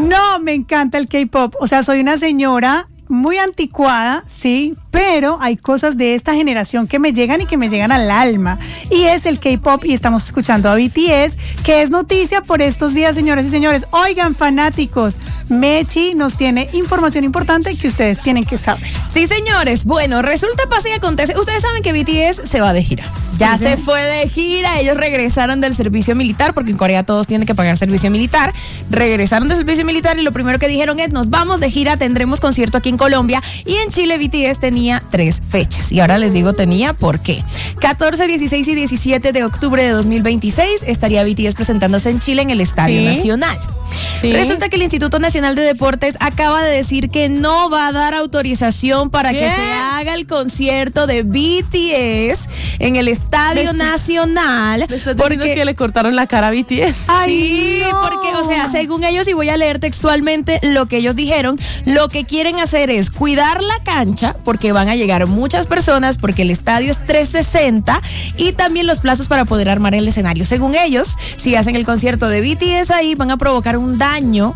No, me encanta el K-pop. O sea, soy una señora muy anticuada, sí, pero hay cosas de esta generación que me llegan y que me llegan al alma. Y es el K-pop y estamos escuchando a BTS, que es noticia por estos días, señoras y señores. Oigan, fanáticos, Mechi nos tiene información importante que ustedes tienen que saber. Sí, señores. Bueno, resulta, pasa y acontece. Ustedes saben que BTS se va de gira. Ya se fue de gira. Ellos regresaron del servicio militar, porque en Corea todos tienen que pagar servicio militar. Regresaron del servicio militar y lo primero que dijeron es: nos vamos de gira, tendremos concierto aquí en Colombia. Y en Chile BTS tenía 3 fechas. Y ahora les digo tenía por qué. 14, 16 y 17 de octubre de 2026 estaría BTS presentándose en Chile en el Estadio Nacional. Sí. Resulta que el Instituto Nacional de Deportes acaba de decir que no va a dar autorización para que se haga el concierto de BTS en el Estadio Nacional. ¿Me estás diciendo que le cortaron la cara a BTS? Sí, porque, o sea, según ellos, y voy a leer textualmente lo que ellos dijeron, lo que quieren hacer es cuidar la cancha, porque van a llegar muchas personas, porque el estadio es 360, y también los plazos para poder armar el escenario. Según ellos, si hacen el concierto de BTS ahí, van a provocar un daño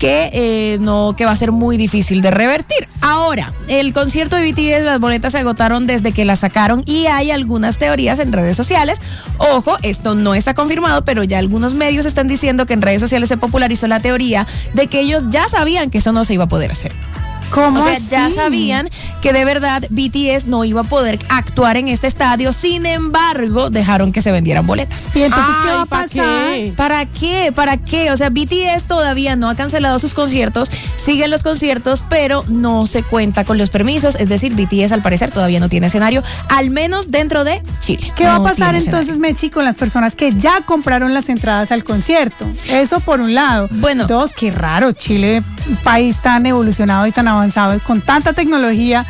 que va a ser muy difícil de revertir. Ahora, el concierto de BTS, las boletas se agotaron desde que las sacaron y hay algunas teorías en redes sociales. Ojo, esto no está confirmado, pero ya algunos medios están diciendo que en redes sociales se popularizó la teoría de que ellos ya sabían que eso no se iba a poder hacer. ¿Cómo o sea, así? Ya sabían que de verdad BTS no iba a poder actuar en este estadio, sin embargo, dejaron que se vendieran boletas. ¿Y entonces qué va a pasar? ¿Para qué? ¿Para qué? O sea, BTS todavía no ha cancelado sus conciertos, siguen los conciertos, pero no se cuenta con los permisos, es decir, BTS al parecer todavía no tiene escenario, al menos dentro de Chile. ¿Qué va a pasar entonces, Mechi, con las personas que ya compraron las entradas al concierto? Eso por un lado. Bueno. Dos, qué raro, Chile, un país tan evolucionado y tan avanzado, con tanta tecnología,